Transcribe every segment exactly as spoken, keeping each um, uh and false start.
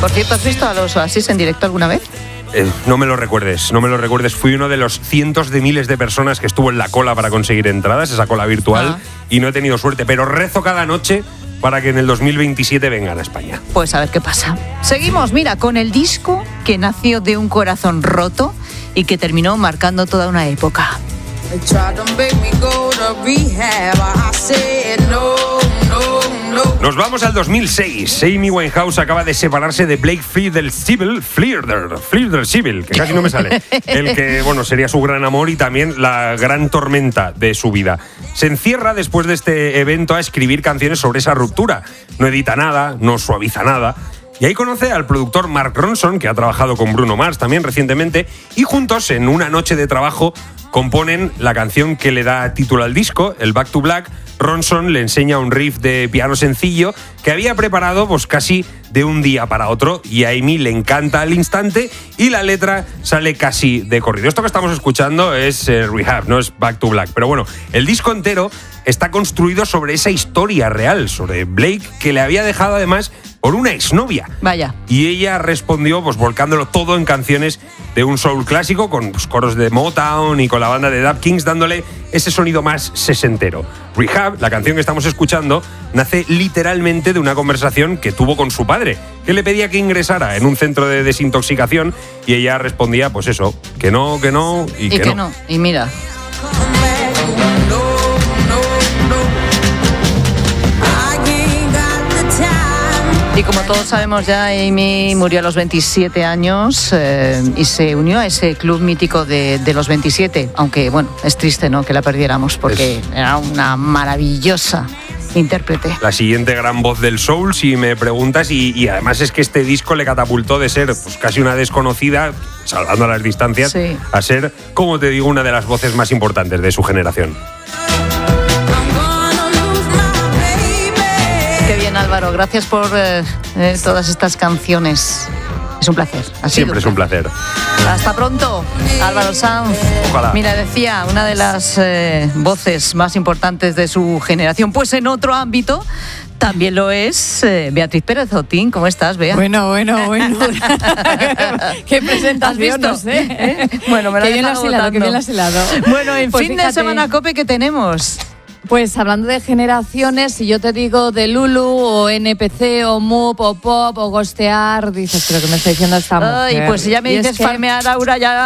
Por cierto, ¿has visto a los Oasis en directo alguna vez? Eh, no me lo recuerdes, no me lo recuerdes. Fui uno de los cientos de miles de personas que estuvo en la cola para conseguir entradas, esa cola virtual, ah. y no he tenido suerte, pero rezo cada noche para que en el dos mil veintisiete vengan a España. Pues a ver qué pasa. Seguimos, mira, con el disco que nació de un corazón roto y que terminó marcando toda una época. Nos vamos al dos mil seis. Amy Winehouse acaba de separarse de Blake Fleetwood, Fleetwood, Fleetwood, que casi no me sale. El que, bueno, sería su gran amor y también la gran tormenta de su vida. Se encierra después de este evento a escribir canciones sobre esa ruptura. No edita nada, no suaviza nada. Y ahí conoce al productor Mark Ronson, que ha trabajado con Bruno Mars también recientemente, y juntos, en una noche de trabajo, componen la canción que le da título al disco, el Back to Black. Ronson le enseña un riff de piano sencillo que había preparado pues casi de un día para otro, y a Amy le encanta al instante y la letra sale casi de corrido. Esto que estamos escuchando es eh, Rehab, no es Back to Black, pero bueno, el disco entero está construido sobre esa historia real, sobre Blake, que le había dejado además por una exnovia. Vaya. Y ella respondió pues volcándolo todo en canciones de un soul clásico, con pues, coros de Motown y con la banda de Dap Kings, dándole ese sonido más sesentero. Rehab, la canción que estamos escuchando, nace literalmente de una conversación que tuvo con su padre, que le pedía que ingresara en un centro de desintoxicación, y ella respondía, pues eso, que no, que no y, y que, que no. no. Y mira. Y como todos sabemos ya, Amy murió a los veintisiete años eh, y se unió a ese club mítico de, de los veintisiete, aunque bueno, es triste, ¿no?, que la perdiéramos, porque es... era una maravillosa intérprete. La siguiente gran voz del soul, si me preguntas, y, y además es que este disco le catapultó de ser pues, casi una desconocida, salvando las distancias, sí, a ser, como te digo, una de las voces más importantes de su generación. Álvaro, gracias por eh, eh, todas estas canciones. Es un placer. Siempre es un placer. Hasta pronto, Álvaro Sanz. Ojalá. Mira, decía, una de las eh, voces más importantes de su generación. Pues en otro ámbito también lo es eh, Beatriz Pérez Otín. ¿Cómo estás, Bea? Bueno, bueno, bueno. Qué presentación, ¿eh? ¿Eh? Bueno, me la qué bien has hilado, qué bien has hilado. Bueno, en pues fin fíjate, de semana COPE, ¿qué tenemos? Pues hablando de generaciones, si yo te digo de Lulu o N P C o Moop o Pop o Ghostear, dices, pero ¿qué me está diciendo esta mujer? Ay, pues si ya me y dices es que farmear, Aura, ya...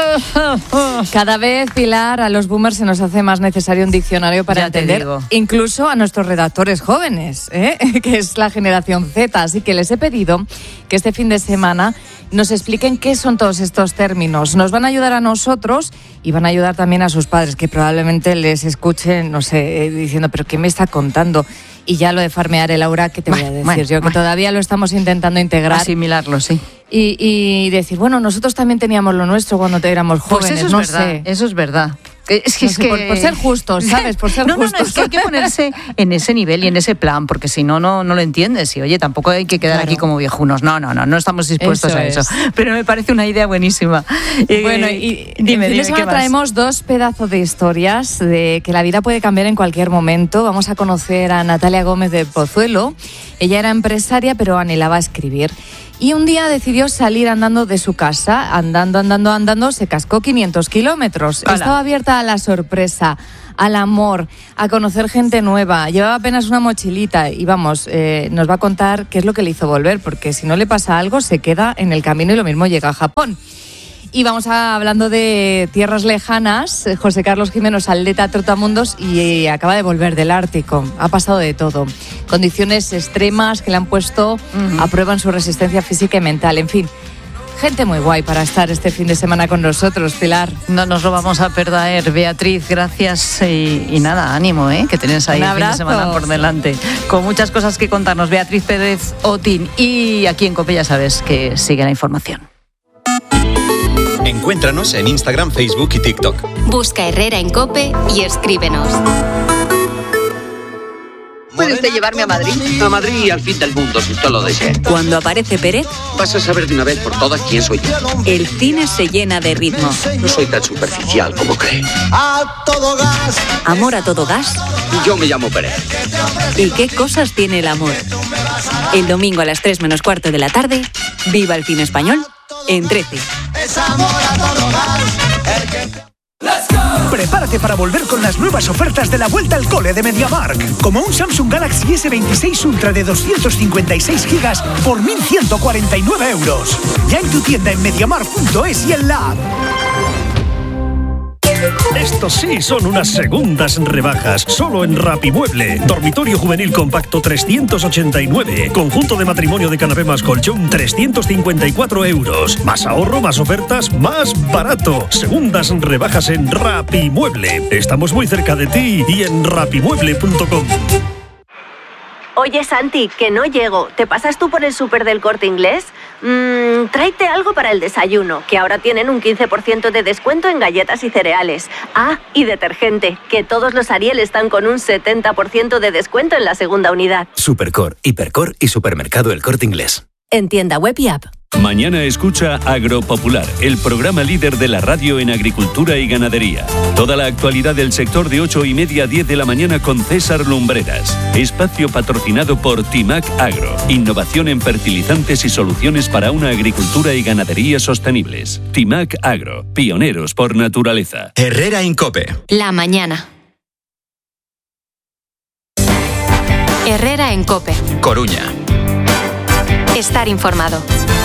Cada vez, Pilar, a los boomers se nos hace más necesario un diccionario para ya entender incluso a nuestros redactores jóvenes, ¿eh? que es la generación Z. Así que les he pedido que este fin de semana nos expliquen qué son todos estos términos. Nos van a ayudar a nosotros y van a ayudar también a sus padres, que probablemente les escuchen, no sé, eh, diciendo, ¿pero qué me está contando? Y ya lo de farmear el Aura, ¿qué te voy a decir? Bueno, yo que bueno. todavía lo estamos intentando integrar. Asimilarlo, sí. Y, y decir, bueno, nosotros también teníamos lo nuestro cuando éramos jóvenes, pues eso es no verdad, sé. Eso es verdad. Es que, no es sé, que... Por, por ser justos, ¿sabes? Por ser no, no, justos. no, es que hay que ponerse en ese nivel y en ese plan, porque si no, no, no lo entiendes. Y oye, tampoco hay que quedar claro. aquí como viejunos. No, no, no, no estamos dispuestos eso a eso. Es. Pero me parece una idea buenísima. Bueno, y dime, dime, ¿qué más? Traemos dos pedazos de historias de que la vida puede cambiar en cualquier momento. Vamos a conocer a Natalia Gómez de Pozuelo. Ella era empresaria, pero anhelaba escribir. Y un día decidió salir andando de su casa, andando, andando, andando, se cascó quinientos kilómetros. Hola. Estaba abierta a la sorpresa, al amor, a conocer gente nueva. Llevaba apenas una mochilita y vamos, eh, nos va a contar qué es lo que le hizo volver, porque si no le pasa algo se queda en el camino y lo mismo llega a Japón. Y vamos a, hablando de tierras lejanas, José Carlos Jiménez, atleta trotamundos, y acaba de volver del Ártico. Ha pasado de todo. Condiciones extremas que le han puesto uh-huh. a prueba en su resistencia física y mental. En fin, gente muy guay para estar este fin de semana con nosotros, Pilar. No nos lo vamos a perder, Beatriz, gracias y, y nada, ánimo, ¿eh? que tenés ahí el fin de semana por delante. Con muchas cosas que contarnos, Beatriz Pérez Otín. Y aquí en COPE ya sabes que sigue la información. Encuéntranos en Instagram, Facebook y TikTok. Busca Herrera en COPE y escríbenos. ¿Puede usted llevarme a Madrid? A Madrid y al fin del mundo, si usted lo desea. Cuando aparece Pérez, vas a saber de una vez por todas quién soy yo. El cine se llena de ritmo. No soy tan superficial como cree. A todo gas. Amor a todo gas. Yo me llamo Pérez. ¿Y qué cosas tiene el amor? El domingo a las tres menos cuarto de la tarde, viva el cine español en trece. Prepárate para volver con las nuevas ofertas de la vuelta al cole de MediaMarkt. Como un Samsung Galaxy ese veintiséis Ultra de doscientos cincuenta y seis gigas por mil ciento cuarenta y nueve euros. Ya en tu tienda en mediamarkt punto es y en la app. Estos sí son unas segundas rebajas, solo en Rapimueble. Dormitorio juvenil compacto trescientos ochenta y nueve. Conjunto de matrimonio de canapé más colchón trescientos cincuenta y cuatro euros. Más ahorro, más ofertas, más barato. Segundas rebajas en Rapimueble. Estamos muy cerca de ti y en rapimueble punto com. Oye, Santi, que no llego. ¿Te pasas tú por el súper del Corte Inglés? Mmm, tráete algo para el desayuno, que ahora tienen un quince por ciento de descuento en galletas y cereales. Ah, y detergente, que todos los Ariel están con un setenta por ciento de descuento en la segunda unidad. Supercor, Hipercor y Supermercado El Corte Inglés. En tienda web y app. Mañana escucha Agropopular, el programa líder de la radio en agricultura y ganadería. Toda la actualidad del sector de ocho y media a diez de la mañana con César Lumbreras. Espacio patrocinado por Timac Agro. Innovación en fertilizantes y soluciones para una agricultura y ganadería sostenibles. Timac Agro, pioneros por naturaleza. Herrera en COPE. La mañana. Herrera en COPE. Coruña. Estar informado.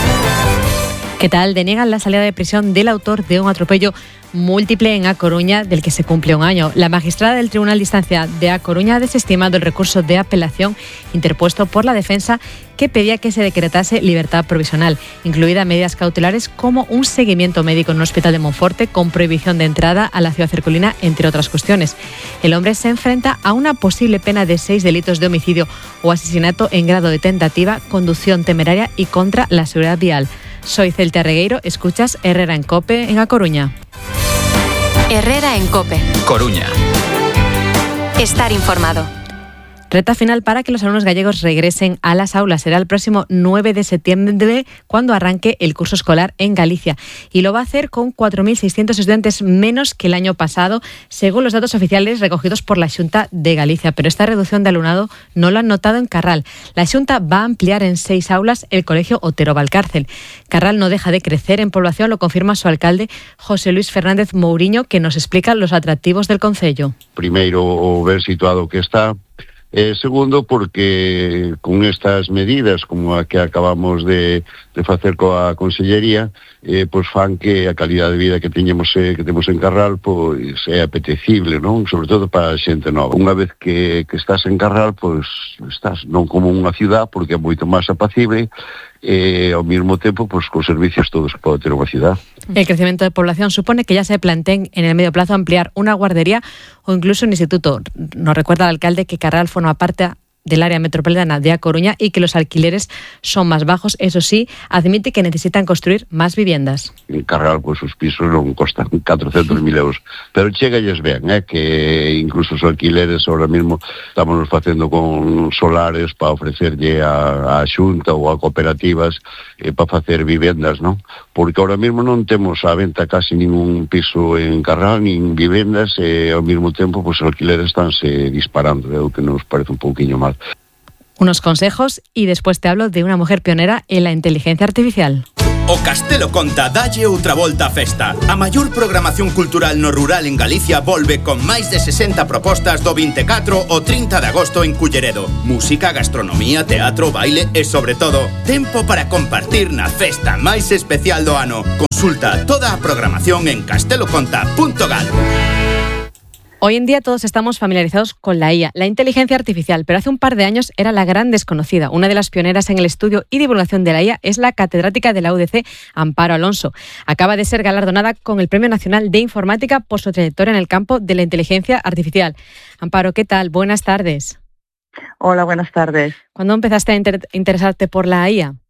¿Qué tal? Deniegan la salida de prisión del autor de un atropello múltiple en A Coruña, del que se cumple un año. La magistrada del Tribunal de Instancia de A Coruña ha desestimado el recurso de apelación interpuesto por la defensa, que pedía que se decretase libertad provisional, incluida medidas cautelares como un seguimiento médico en un hospital de Monforte con prohibición de entrada a la ciudad circulina, entre otras cuestiones. El hombre se enfrenta a una posible pena de seis delitos de homicidio o asesinato en grado de tentativa, conducción temeraria y contra la seguridad vial. Soy Celtia Regueiro, escuchas Herrera en COPE en A Coruña. Herrera en COPE. Coruña. Estar informado. Recta final para que los alumnos gallegos regresen a las aulas. Será el próximo nueve de septiembre cuando arranque el curso escolar en Galicia. Y lo va a hacer con cuatro mil seiscientos estudiantes menos que el año pasado, según los datos oficiales recogidos por la Xunta de Galicia. Pero esta reducción de alumnado no lo han notado en Carral. La Xunta va a ampliar en seis aulas el colegio Otero Valcárcel. Carral no deja de crecer en población, lo confirma su alcalde José Luis Fernández Mouriño, que nos explica los atractivos del concello. Primeiro, o ver situado que está. Eh, segundo, porque con estas medidas como a que acabamos de, de facer coa Consellería, eh, pois fan que a calidad de vida que teñemos eh, que temos en Carral pois é apetecible, non? Sobre todo para a xente nova. Unha vez que, que estás en Carral, pois estás non como unha ciudad, porque é moito máis apacible, e ao mesmo tempo pois cos servicios todos que pode ter unha ciudad. El crecimiento de población supone que ya se planteen en el medio plazo ampliar una guardería o incluso un instituto. Nos recuerda el alcalde que Carral forma parte del área metropolitana de A Coruña y que los alquileres son más bajos. Eso sí, admite que necesitan construir más viviendas. En Carral, pues os pisos non costan catrocentos mil euros, pero chegalles ben, eh, que incluso os alquileres ahora mismo estamos facendo con solares para ofrecerlle a, a Xunta ou a cooperativas eh, para facer vivendas, non? Porque ahora mismo non temos a venta casi ningún piso en Carral, nin vivendas, e ao mesmo tempo pues, os alquileres estánse disparando, é o que nos parece un pouquiño mal. Unos consejos y después te hablo de una mujer pionera en la inteligencia artificial. O Castelo Conta dalle outra volta a festa. A maior programación cultural no rural en Galicia volve con máis de sesenta propostas do vinte e catro ao trinta de agosto en Culleredo. Música, gastronomía, teatro, baile e, sobre todo, tempo para compartir na festa máis especial do ano. Consulta toda a programación en castelo conta punto gal. Hoy en día todos estamos familiarizados con la I A, la inteligencia artificial, pero hace un par de años era la gran desconocida. Una de las pioneras en el estudio y divulgación de la I A es la catedrática de la U D C, Amparo Alonso. Acaba de ser galardonada con el Premio Nacional de Informática por su trayectoria en el campo de la inteligencia artificial. Amparo, ¿qué tal? Buenas tardes. Hola, buenas tardes. ¿Cuándo empezaste a inter- interesarte por la I A?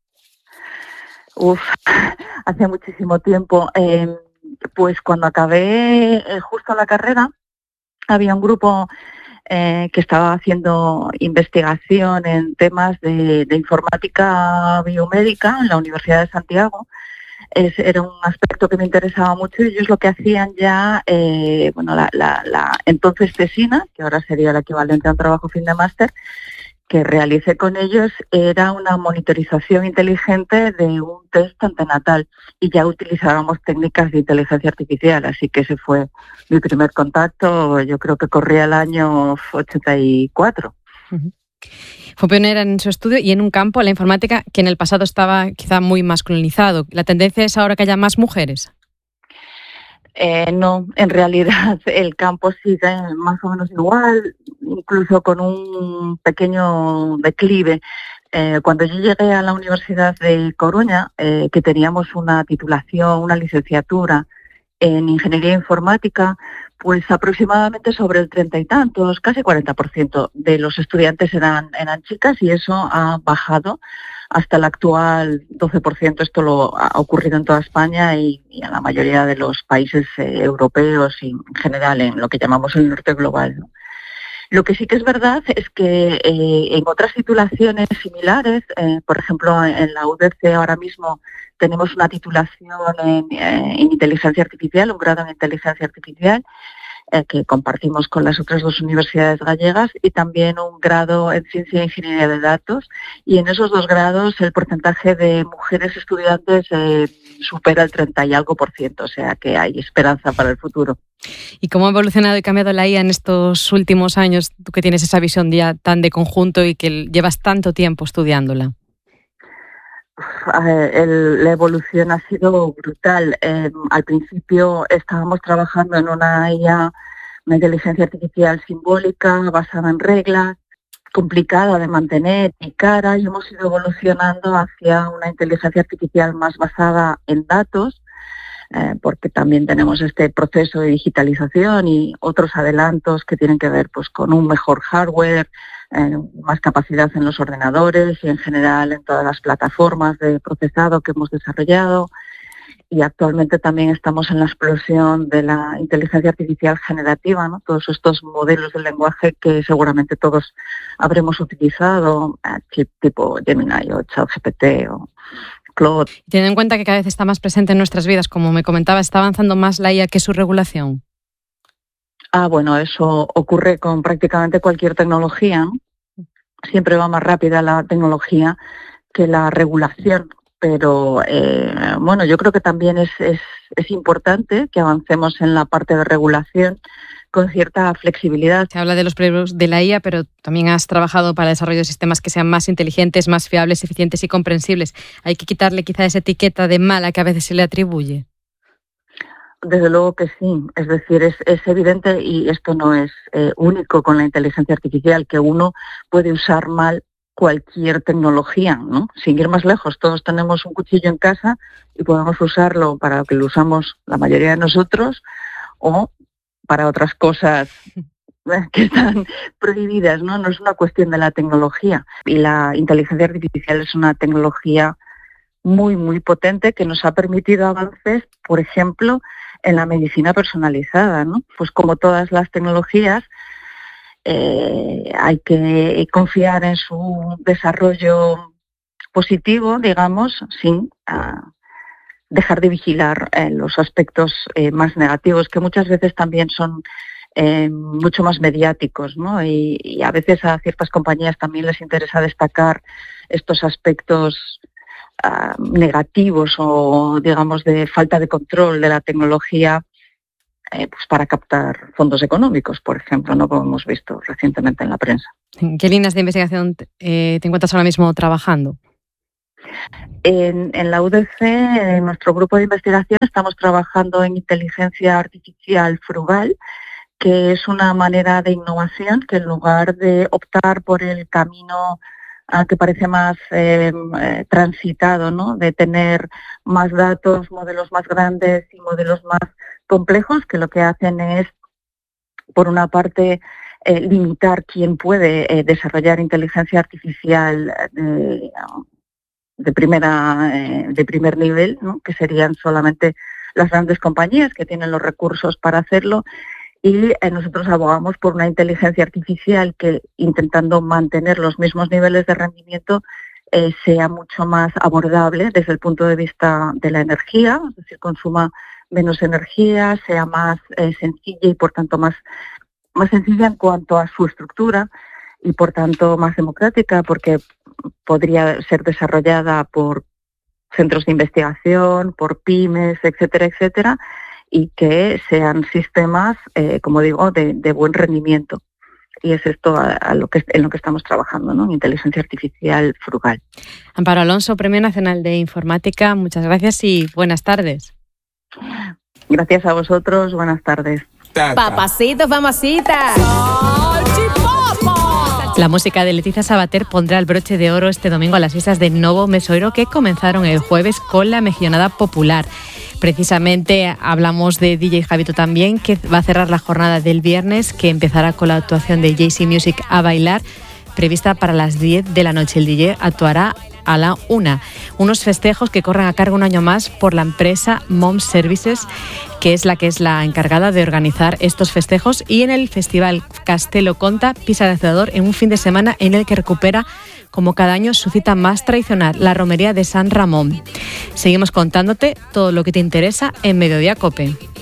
Uf, hace muchísimo tiempo. Eh, pues cuando acabé eh, justo la carrera, había un grupo eh, que estaba haciendo investigación en temas de, de informática biomédica en la Universidad de Santiago. Es, era un aspecto que me interesaba mucho y ellos lo que hacían ya, eh, bueno, la, la, la entonces tesina, que ahora sería el equivalente a un trabajo fin de máster, que realicé con ellos era una monitorización inteligente de un test antenatal y ya utilizábamos técnicas de inteligencia artificial, así que ese fue mi primer contacto. Yo creo que corría el año ochenta y cuatro. Uh-huh. Fue pionera en su estudio y en un campo, la informática, que en el pasado estaba quizá muy masculinizado. ¿La tendencia es ahora que haya más mujeres? Eh, no, en realidad el campo sigue más o menos igual, incluso con un pequeño declive. Eh, cuando yo llegué a la Universidad de Coruña, eh, que teníamos una titulación, una licenciatura en Ingeniería Informática, pues aproximadamente sobre el treinta y tantos, casi cuarenta por ciento de los estudiantes eran, eran chicas, y eso ha bajado hasta el actual doce por ciento. Esto lo ha ocurrido en toda España y, y en la mayoría de los países eh, europeos y en general en lo que llamamos el norte global, ¿no? Lo que sí que es verdad es que eh, en otras titulaciones similares, eh, por ejemplo en la U D C ahora mismo tenemos una titulación en, eh, en inteligencia artificial, un grado en inteligencia artificial, eh, que compartimos con las otras dos universidades gallegas, y también un grado en ciencia e ingeniería de datos, y en esos dos grados el porcentaje de mujeres estudiantes eh, supera el treinta y algo por ciento, o sea que hay esperanza para el futuro. ¿Y cómo ha evolucionado y cambiado la I A en estos últimos años, tú que tienes esa visión ya tan de conjunto y que llevas tanto tiempo estudiándola? El, la evolución ha sido brutal. Eh, al principio estábamos trabajando en una I A, una inteligencia artificial simbólica, basada en reglas, complicada de mantener y cara, y hemos ido evolucionando hacia una inteligencia artificial más basada en datos, eh, porque también tenemos este proceso de digitalización y otros adelantos que tienen que ver pues con un mejor hardware, Eh, más capacidad en los ordenadores y en general en todas las plataformas de procesado que hemos desarrollado. Y actualmente también estamos en la explosión de la inteligencia artificial generativa, ¿no? Todos estos modelos de lenguaje que seguramente todos habremos utilizado, eh, tipo Gemini o ChatGPT o Claude. Teniendo en cuenta que cada vez está más presente en nuestras vidas, como me comentaba, ¿está avanzando más la I A que su regulación? Ah, bueno, eso ocurre con prácticamente cualquier tecnología, ¿no? Siempre va más rápida la tecnología que la regulación, pero eh, bueno, yo creo que también es, es, es importante que avancemos en la parte de regulación con cierta flexibilidad. Se habla de los problemas de la I A, pero también has trabajado para el desarrollo de sistemas que sean más inteligentes, más fiables, eficientes y comprensibles. Hay que quitarle quizá esa etiqueta de mala que a veces se le atribuye. Desde luego que sí, es decir, es, es evidente, y esto no es eh, único con la inteligencia artificial, que uno puede usar mal cualquier tecnología, ¿no? Sin ir más lejos, todos tenemos un cuchillo en casa y podemos usarlo para lo que lo usamos la mayoría de nosotros o para otras cosas que están prohibidas, ¿no? No es una cuestión de la tecnología, y la inteligencia artificial es una tecnología muy, muy potente que nos ha permitido avances, por ejemplo, en la medicina personalizada, ¿no? Pues como todas las tecnologías, eh, hay que confiar en su desarrollo positivo, digamos, sin uh, dejar de vigilar eh, los aspectos eh, más negativos, que muchas veces también son eh, mucho más mediáticos, ¿no? Y, y a veces a ciertas compañías también les interesa destacar estos aspectos Uh, negativos o, digamos, de falta de control de la tecnología, eh, pues para captar fondos económicos, por ejemplo, ¿no? Como hemos visto recientemente en la prensa. ¿En qué líneas de investigación eh, te encuentras ahora mismo trabajando? En, en la U D C, en nuestro grupo de investigación, estamos trabajando en inteligencia artificial frugal, que es una manera de innovación que, en lugar de optar por el camino que parece más eh, eh, transitado, ¿no? De tener más datos, modelos más grandes y modelos más complejos, que lo que hacen es, por una parte, eh, limitar quién puede eh, desarrollar inteligencia artificial de, de primera eh, de primer nivel, ¿no? Que serían solamente las grandes compañías que tienen los recursos para hacerlo. Y eh, nosotros abogamos por una inteligencia artificial que, intentando mantener los mismos niveles de rendimiento, eh, sea mucho más abordable desde el punto de vista de la energía, es decir, consuma menos energía, sea más eh, sencilla y, por tanto, más, más sencilla en cuanto a su estructura, y por tanto más democrática, porque podría ser desarrollada por centros de investigación, por pymes, etcétera, etcétera, y que sean sistemas, eh, como digo, de, de buen rendimiento. Y es esto a, a lo que, en lo que estamos trabajando, ¿no? En inteligencia artificial frugal. Amparo Alonso, Premio Nacional de Informática, muchas gracias y buenas tardes. Gracias a vosotros, buenas tardes. Papacitos, mamacitas. La música de Leticia Sabater pondrá el broche de oro este domingo a las fiestas de Novo Mesoiro, que comenzaron el jueves con la Mejillonada Popular. Precisamente hablamos de D J Javito también, que va a cerrar la jornada del viernes, que empezará con la actuación de J C Music a bailar, prevista para las diez de la noche. El D J actuará a la una. Unos festejos que corren a cargo un año más por la empresa Mom Services, que es la que es la encargada de organizar estos festejos, y en el Festival Castelo Conta pisa el acelerador en un fin de semana en el que recupera, como cada año, su cita más tradicional, la romería de San Ramón. Seguimos contándote todo lo que te interesa en Mediodía COPE.